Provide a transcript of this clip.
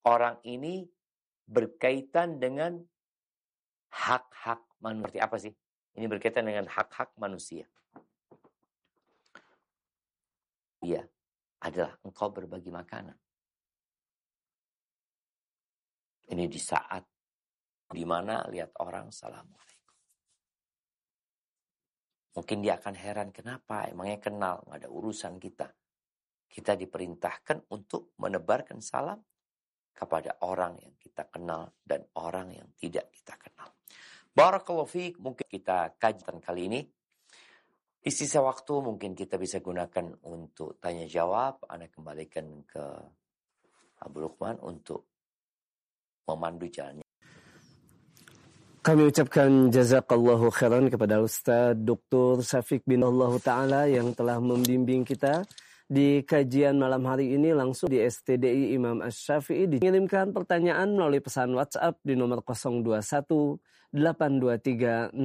orang ini berkaitan dengan hak-hak manusia. Apa sih? Ini berkaitan dengan hak-hak manusia. Iya, adalah engkau berbagi makanan. Ini di saat di mana lihat orang Assalamualaikum. Mungkin dia akan heran, kenapa? Emangnya kenal, nggak ada urusan kita. Kita diperintahkan untuk menebarkan salam kepada orang yang kita kenal dan orang yang tidak kita kenal. Barakallahu fiik, mungkin kita kajian kali ini. Di sisa waktu mungkin kita bisa gunakan untuk tanya jawab. Anda kembalikan ke Abu Luqman untuk memandu jalannya. Kami ucapkan jazakallahu khairan kepada Ustaz Dr. Syafiq bin Allah Ta'ala yang telah membimbing kita di kajian malam hari ini langsung di STDI Imam Asy-Syafi'i. Dikirimkan pertanyaan melalui pesan WhatsApp di nomor 021 823